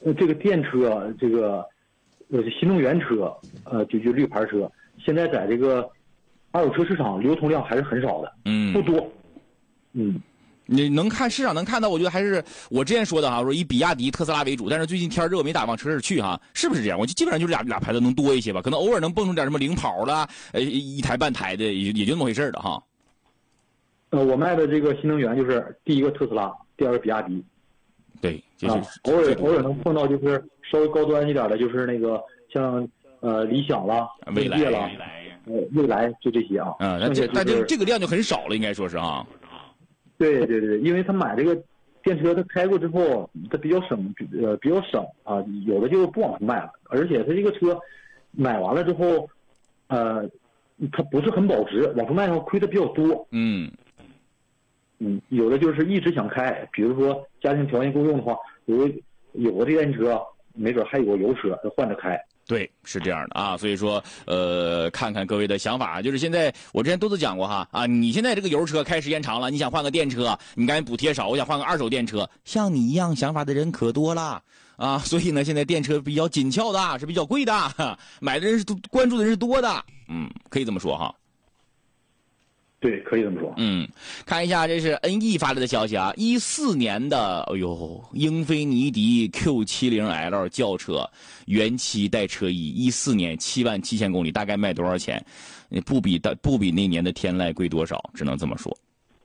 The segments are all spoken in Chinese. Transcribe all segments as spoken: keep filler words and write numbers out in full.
呃，这个电车，这个呃新能源车，呃，就就绿牌车，现在在这个二手车市场流通量还是很少的， 嗯， 不多。嗯， 你能看市场能看到，我觉得还是我之前说的哈，说以比亚迪、特斯拉为主，但是最近天热没打往车市去哈，是不是这样？我就基本上就是俩俩牌子能多一些吧，可能偶尔能蹦出点什么领跑了，呃，一台半台的也也就那么回事的哈。 呃，我卖的这个新能源就是第一个特斯拉，第二个比亚迪。 对，就是、 啊、偶尔偶尔能碰到就是稍微高端一点的，就是那个像呃理想啦、 蔚来啦、呃蔚来就这些啊。 嗯，那这、就是、但这这个量就很少了，应该说是啊。 对对对，因为他买这个电车，他开过之后，他比较省，呃比较省啊，有的就不往出卖了，而且他这个车买完了之后，呃，它不是很保值，往出卖的话亏的比较多。 嗯。 嗯，有的就是一直想开，比如说家庭条件够用的话，有有个电车，没准还有个油车，换着开。 对，是这样的啊，所以说，呃，看看各位的想法，就是现在我之前都都讲过哈啊，你现在这个油车开时间长了，你想换个电车，你赶紧补贴少，我想换个二手电车，像你一样想法的人可多了啊，所以呢，现在电车比较紧俏的，是比较贵的，买的人是关注的人是多的，嗯，可以这么说哈。 对，可以这么说。 嗯，看一下，这是 N E 发来的消息啊，一四年的，哎呦，英菲尼迪 Q 七十 L 轿车，原漆带车衣，一四年七万七千公里，大概卖多少钱？不比的不比那年的天籁贵多少，只能这么说。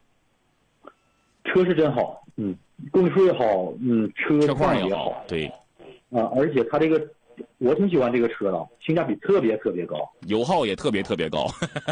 车是真好，嗯，公里数也好，嗯，车车况也好，对， 啊，而且它这个，我挺喜欢这个车的，性价比特别特别高， 油耗也特别特别高。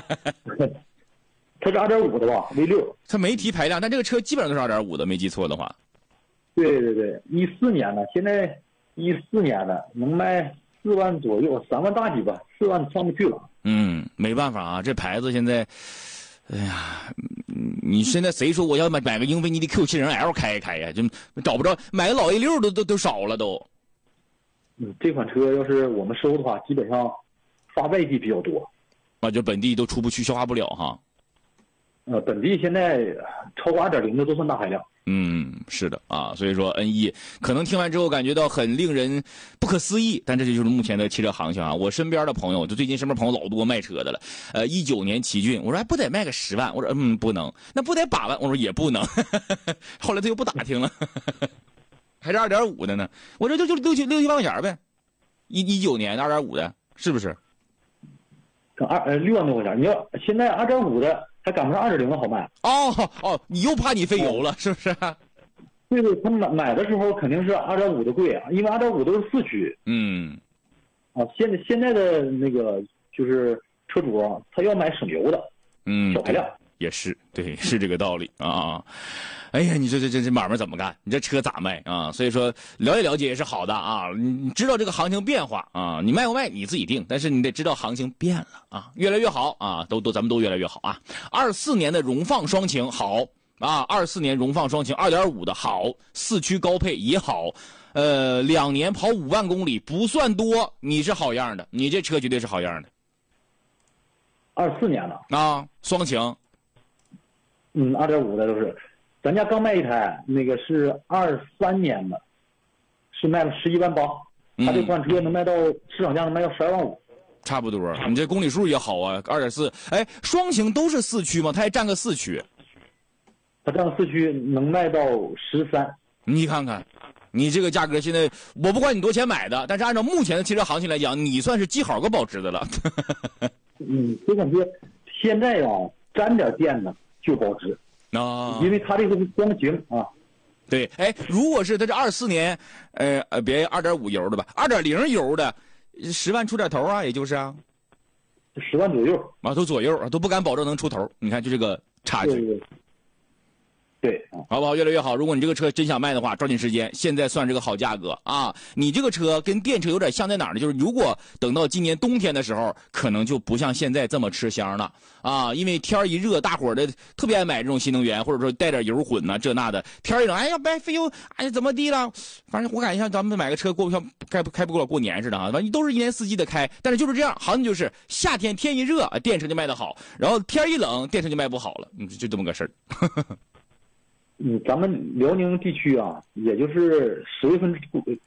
它是二点五的吧 ，V 六。 它没提排量，但这个车基本上都是二点五的，没记错的话。 对对对，一四年的，现在一四年的能卖四万左右，三万大几吧，四万上不去了。 嗯，没办法啊，这牌子现在，哎呀，你现在谁说我要买买个英菲尼迪 Q 七十 L 开一开呀？就找不着，买个老 A 六都都都少了都。 嗯，这款车要是我们收的话，基本上发外地比较多， 啊，就本地都出不去，消化不了哈。 呃，本地现在超过二点零的都算大排量。 嗯，是的啊，所以说 N 一 可能听完之后感觉到很令人不可思议，但这就是目前的汽车行情啊。我身边的朋友，就最近身边朋友老多卖车的了。呃，一九年奇骏，我说还不得卖个十万，我说嗯不能，那不得八万，我说也不能。后来他又不打听了，还是二点五的呢。我这就就六七六七万块钱呗，一一九年二点五的，是不是？ 二呃六万多块钱，你要现在二点五的。还赶不上二点零的好卖哦哦，你又怕你费油了，是不是？ 对对，他买买的时候肯定是二点五的贵啊，因为二点五都是四驱。 嗯， 啊，现在现在的那个就是车主啊，他要买省油的， 嗯， 小排量也是对，是这个道理啊。哎呀，你这这这这买卖怎么干？你这车咋卖啊？所以说了解了解也是好的啊，你知道这个行情变化啊，你卖不卖你自己定，但是你得知道行情变了啊，越来越好啊，都都咱们都越来越好啊。二四年的荣放双擎好啊，二四年荣放双擎二点五的好，四驱高配也好，呃，两年跑五万公里不算多，你是好样的，你这车绝对是好样的。 二四年的啊，双擎， 嗯，二点五的都是。咱家刚卖一台，那个是二三年的，是卖了十一万八。他这款车能卖到市场价能卖到十二万五， 差不多。你这公里数也好啊，二点四。哎，双擎都是四驱吗？它还占个四驱。 它占个四驱能卖到十三。 你看看，你这个价格现在，我不管你多钱买的，但是按照目前的汽车行情来讲，你算是积好个保值的了。 嗯，这款车现在啊，沾点电的就保值。 啊， 因为它这个是双擎啊， 对，哎，如果是它这二四年，呃呃，别二点五油的吧，二点零油的，十万出点头啊，也就是啊， 十万左右啊，都左右啊，都不敢保证能出头。你看就这个差距， 对对，对， 好不好？越来越好。如果你这个车真想卖的话，抓紧时间，现在算是个好价格啊。你这个车跟电车有点像在哪儿呢？就是如果等到今年冬天的时候，可能就不像现在这么吃香了啊。因为天一热，大伙儿的特别爱买这种新能源，或者说带点油混呐、啊，这那的。天一冷，哎呀，白费油，哎呀，怎么地了？反正我感觉像咱们买个车过像开开不过过年似的啊。反正都是一年四季的开，但是就是这样，行情就是夏天天一热，电车就卖得好，然后天一冷，电车就卖不好了，嗯，就这么个事儿。 嗯，咱们辽宁地区啊，也就是十月份到十月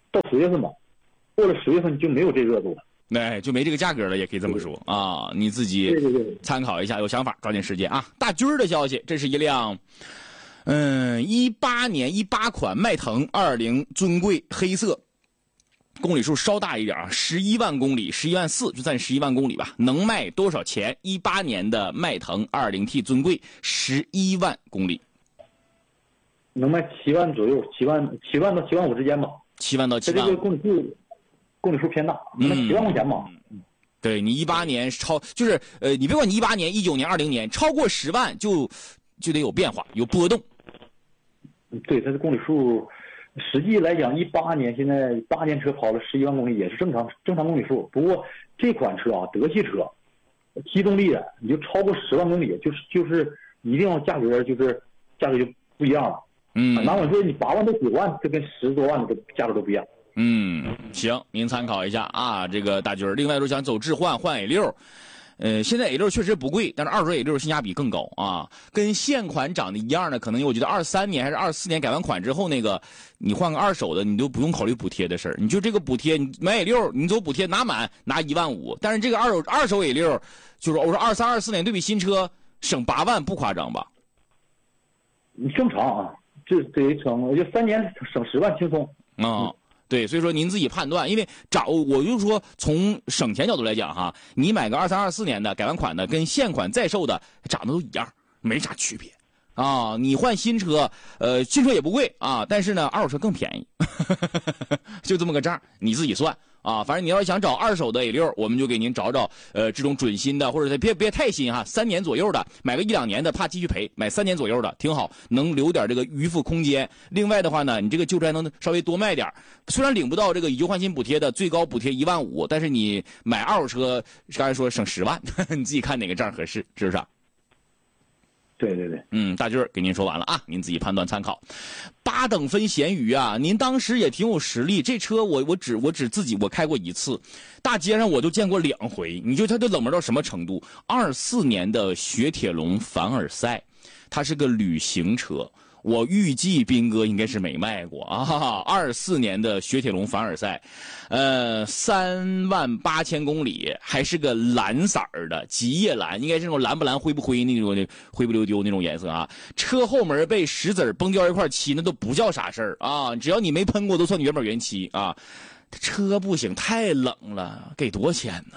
月份吧，过了十月份就没有这热度了。 哎，就没这个价格了，也可以这么说啊。你自己参考一下，有想法抓紧时间啊。大军儿的消息，这是一辆，嗯，一八年一八款迈腾二零尊贵黑色，公里数稍大一点啊，十一万公里，十一万四，就算十一万公里吧。能卖多少钱？一八年的迈腾二零 T 尊贵，十一万公里， 能卖七万左右，七万七万到七万五之间吧。 七万到七万。 这个公里数。公里数偏大，那七万块钱嘛。 嗯，对你一八年超就是呃，你别管你一八年、一九年、二零年超过十万就就得有变化，有波动。 对，它的公里数，实际来讲，一八年现在八年车跑了十一万公里也是正常正常公里数。不过这款车啊，德系车，机动力的，你就超过十万公里，就是就是一定要价格就是价格就不一样了。 嗯， 哪管说你八万到九万，这跟十多万的价格都不一样。 嗯，行，您参考一下啊，这个大军儿。另外，说想走置换换 A 六，呃，现在 A 六确实不贵，但是二手 A 六性价比更高啊。跟现款长得一样的，可能我觉得二三年还是二四年改完款之后，那个你换个二手的，你都不用考虑补贴的事儿。你就这个补贴，你买 A 六，你走补贴拿满拿一万五，但是这个二手二手 A 六，就是我说二三二四年对比新车省八万，不夸张吧？ 你正常啊，这得省，我就三年省十万轻松啊。嗯，对，所以说您自己判断，因为找我就说从省钱角度来讲哈，你买个二三二四年的改完款的，跟现款在售的长得都一样，没啥区别啊。你换新车，呃，新车也不贵啊，但是呢，二手车更便宜，就这么个账，你自己算啊。反正你要是想找二手的 A 六，我们就给您找找呃这种准新的，或者别别太新哈，三年左右的，买个一两年的怕继续赔，买三年左右的挺好，能留点这个余富空间。另外的话呢，你这个旧车还能稍微多卖点，虽然领不到这个以旧换新补贴的最高补贴一万五，但是你买二手车刚才说省十万，你自己看哪个账合适，是不是啊？ 对对对， 嗯，大军儿给您说完了啊，您自己判断参考。八等分咸鱼啊，您当时也挺有实力，这车我我只我只自己我开过一次，大街上我都见过两回，你说它都冷门到什么程度？二四年的雪铁龙凡尔赛，它是个旅行车。我预计斌哥应该是没卖过啊！二四年的雪铁龙凡尔赛，呃，三万八千公里，还是个蓝色儿的极夜蓝，应该是那种蓝不蓝灰不灰那种灰不溜丢那种颜色啊。车后门被石子崩掉一块漆，那都不叫啥事儿啊！只要你没喷过，都算你原本原漆啊。车不行，太冷了，给多少钱呢？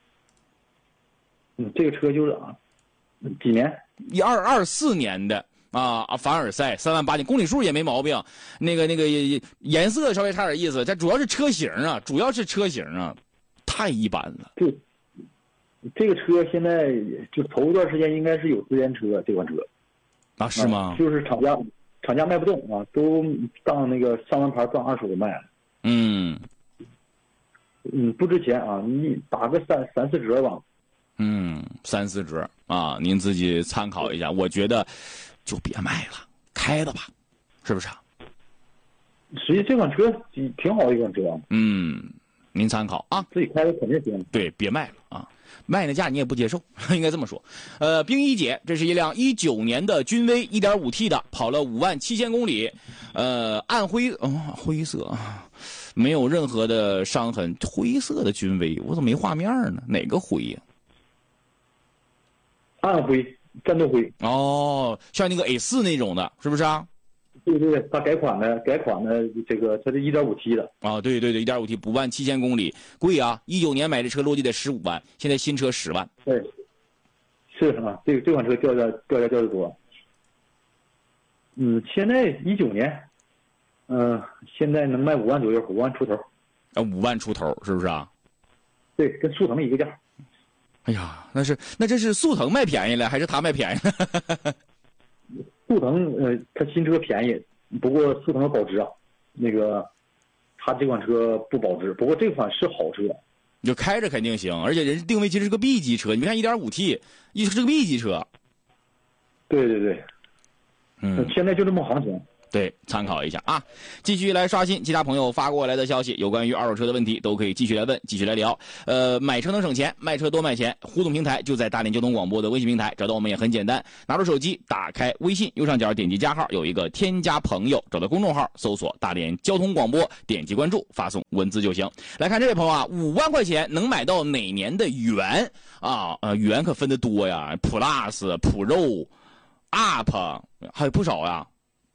嗯，这个车就是啊，几年？ 一二二四年的。啊，凡尔赛三万八千，公里数也没毛病，那个那个颜色稍微差点意思，这主要是车型啊，主要是车型啊，太一般了。 对，这个车现在就头一段时间应该是有自研车这款车， 啊是吗？ 啊、就是厂家厂家卖不动啊，都当那个上完牌当二手卖了。 嗯嗯，不值钱啊，你打个三三四折吧。 嗯，三四折啊，您自己参考一下，我觉得。就别卖了，开了吧，是不是啊？ 实际这款车挺好的一款车。 嗯，您参考啊， 自己开的肯定行。 对，别卖了啊，卖那价你也不接受，应该这么说。呃，冰一姐，这是一辆一九年的君威 一点五 T 的，跑了五万七千公里，呃，暗灰，哦，灰色，没有任何的伤痕，灰色的君威，我怎么没画面呢？哪个灰呀、 啊？暗灰。战斗灰哦，像那个 A 四 那种的，是不是啊？ 对对对，它改款的，改款的这个它是 一点五 T 的啊，对对对 一点五 T 五万七千公里，贵啊！一九年买这车落地得十五万，现在新车十万。 对，是啊，这个这款车掉价掉价掉的多。嗯，现在一九年，嗯、呃，现在能卖五万左右，五万出头。 啊，五万出头，是不是啊？ 对，跟速腾一个价。 哎呀，那是那这是速腾卖便宜了，还是他卖便宜了？ 速腾呃，它新车便宜，不过速腾要保值啊。那个，它这款车不保值，不过这款是好车， 你就开着肯定行，而且人定位其实是个 B 级车，你看 一点五 T， 一是个 B 级车。 对对对， 嗯， 现在就这么行情。 对，参考一下啊。继续来刷新其他朋友发过来的消息，有关于二手车的问题都可以继续来问，继续来聊。呃，买车能省钱，卖车多卖钱，互动平台就在大连交通广播的微信平台，找到我们也很简单，拿出手机打开微信，右上角点击加号，有一个添加朋友，找到公众号搜索大连交通广播，点击关注，发送文字就行。来看这位朋友啊，五万块钱能买到哪年的元啊？呃，元可分得多呀 ，Plus、Pro、Up 还有不少呀。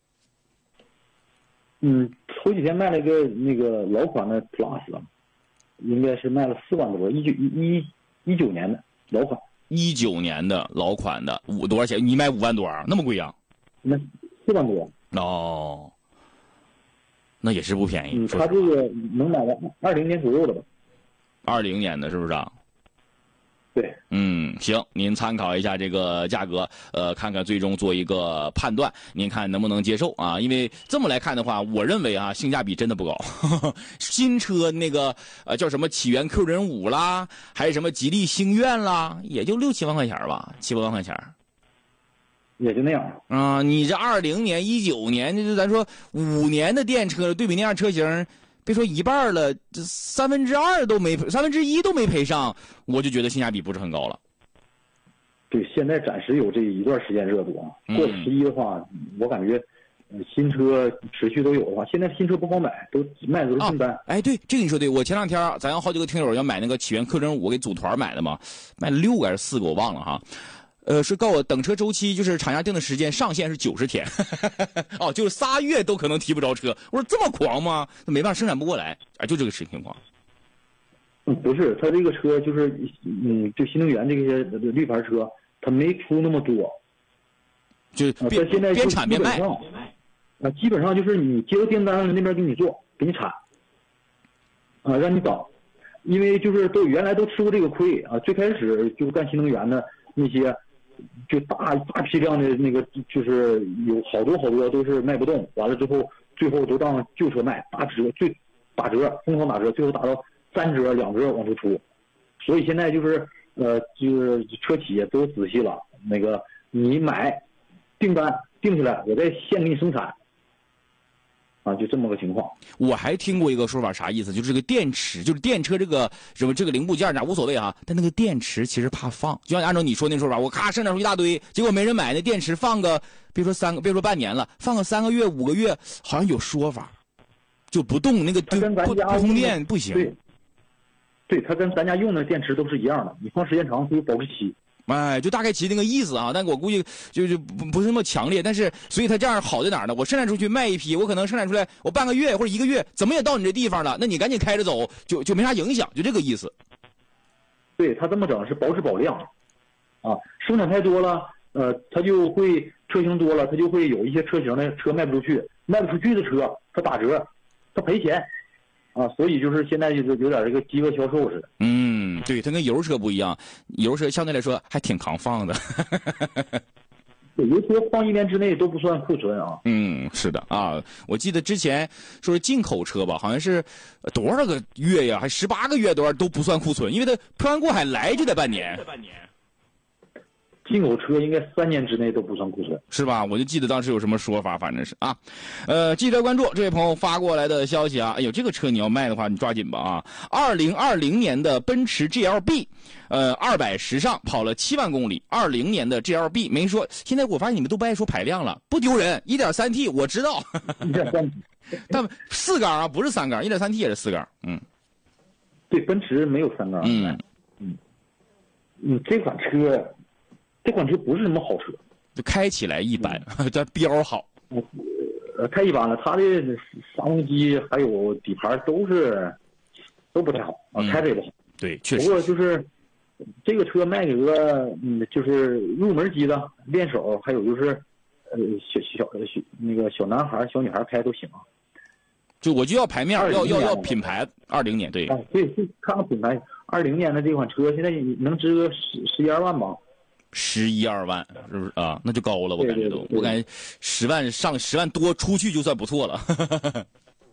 嗯，头几天卖了一个那个老款的 Plus， 应该是卖了四万多，一九一一九年的老款。 一九年的老款的五多少钱？你卖五万多啊？那么贵啊？ 那四万多。 哦，那也是不便宜。 嗯，他这个能买到二零年左右的吧？ 二零年的是不是啊？ 对， 嗯，行，您参考一下这个价格，呃，看看最终做一个判断，您看能不能接受啊？因为这么来看的话，我认为啊，性价比真的不高。新车那个呃叫什么启源 Q 零五啦，还是什么吉利星愿啦，也就六七万块钱吧，七八万块钱， 也就那样。 啊、呃，你这二零年、一九年，就咱说五年的电车，对比那样车型。别说一半了，这三分之二都没，三分之一都没赔上，我就觉得性价比不是很高了。 对，现在暂时有这一段时间热度啊。过十一的话，嗯、我感觉，呃，新车持续都有的话，现在新车不好买，都卖的都是订单、啊。 哎，对，这个你说对。我前两天咱有好几个听友要买那个启源 Q 零五，给组团买的嘛，卖了六个还是四个，我忘了哈。呃，是告我等车周期，就是厂家定的时间上限是九十天，哦，就是仨月都可能提不着车。我说这么狂吗？那没办法，生产不过来，啊，就这个情况。 嗯，不是，他这个车就是，嗯，就新能源这些绿牌车，它没出那么多， 就边、 啊、现在边产边卖。 啊，基本上就是你接到订单，那边给你做，给你产，啊，让你等，因为就是都原来都吃过这个亏啊，最开始就干新能源的那些。就大大批量的那个，就是有好多好多都是卖不动，完了之后，最后都当旧车卖，打折，最打折，疯狂打折，最后打到三折、两折往出出。所以现在就是呃，就是车企也都仔细了，那个你买订单定下来，我再现给你生产。啊，就这么个情况。 我还听过一个说法，啥意思？就是这个电池，就是电车这个什么这个零部件，那无所谓哈。但那个电池其实怕放，就像按照你说那说法，我咔生产出一大堆，结果没人买，那电池放个别说三个，别说半年了，放个三个月、五个月，好像有说法，就不动那个就不不通电不行。 对，对，它跟咱家用的电池都是一样的，你放时间长它有保质期。 哎，就大概其那个意思啊，但我估计就就不不是那么强烈，但是所以它这样好在哪儿呢？我生产出去卖一批，我可能生产出来我半个月或者一个月，怎么也到你这地方了，那你赶紧开着走，就就没啥影响，就这个意思。 对，它这么整是保质保量，啊，生产太多了，呃，它就会车型多了，它就会有一些车型的车卖不出去，卖不出去的车它打折，它赔钱。啊，所以就是现在就是有点这个饥饿销售似的。 嗯，对，它跟油车不一样，油车相对来说还挺抗放的。 对，油车放一年之内都不算库存啊。 嗯，是的啊，我记得之前说是进口车吧，好像是多少个月呀，还十八个月多少都不算库存，因为它漂洋过海来就得半年。半年。 进口车应该三年之内都不算库存， 是吧？我就记得当时有什么说法，反正是啊，呃，记者关注这位朋友发过来的消息啊，哎呦，这个车你要卖的话，你抓紧吧啊！二零二零年的奔驰 G L B， 呃，二百时尚跑了七万公里，二零年的 G L B 没说，现在我发现你们都不爱说排量了，不丢人，一点三 T 我知道， 一点三 T， 但四缸啊，不是三缸，一点三 T 也是四缸，嗯， 对，奔驰没有三缸， 嗯嗯嗯，这款车。这款车不是什么好车， 就开起来一般，这标好。 呃，太一般了，它的发动机还有底盘都是都不太好啊，开着也不好。 对，确实。 不过就是这个车卖给个嗯，就是入门级的练手，还有就是呃小小小那个小男孩、小女孩开都行啊。 就我就要牌面，要要要品牌。二零年对。 啊，对，对，看看品牌。二零年的这款车现在能值个十十一二万吧。 十一二万是不是啊？那就高了，我感觉都， 对对对对， 我感觉十万上十万多出去就算不错了。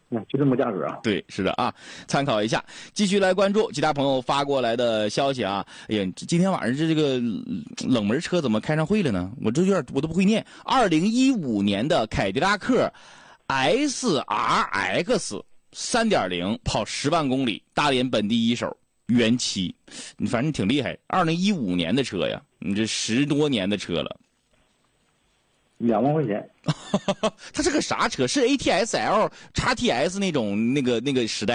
嗯，就这么价格啊。 对，是的啊，参考一下。继续来关注其他朋友发过来的消息啊。哎呀，今天晚上这这个冷门车怎么开上会了呢？我这有点我都不会念。二零一五年的凯迪拉克 S R X 三点零 跑十万公里，大连本地一手，原漆，你反正挺厉害。二零一五年的车呀，你这十多年的车了。 两万块钱。 它是个啥车？是 A T S L、X T S 那种那个那个时代。